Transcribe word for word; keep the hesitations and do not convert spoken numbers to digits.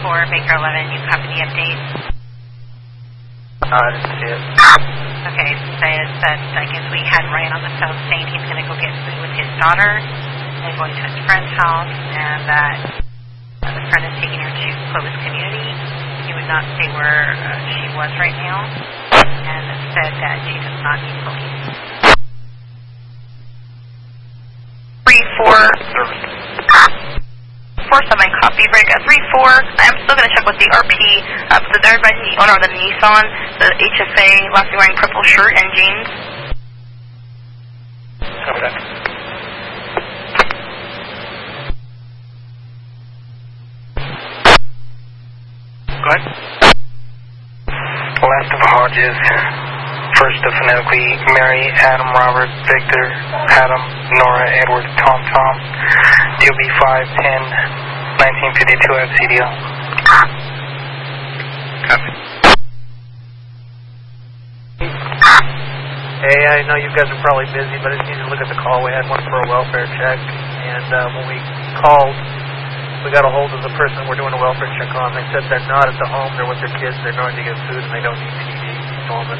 for Baker eleven, you copy the update? No, I didn't see it. Okay, says that I guess we had Ryan on the phone saying he's going to go get food with his daughter and going to his friend's house, and that uh, the friend is taking her to Clovis Community. He would not say where uh, she was right now, and said that she does not need police. three four four seven copy break at three four. I'm still going to check with the R P. Uh, so they're advising the owner of the Nissan, the H F A, last wearing purple shirt and jeans. Copy that. Go ahead. Last of Hodges. First of phonetically Mary, Adam, Robert, Victor, Adam, Nora, Edward, Tom, Tom. D O B five ten nineteen fifty-two at C D L. Copy. Hey, I know you guys are probably busy, but I just need to look at the call. We had one for a welfare check, and uh, when we called, we got a hold of the person we're doing a welfare check on. They said they're not at the home, they're with their kids, they're going to get food, and they don't need P D.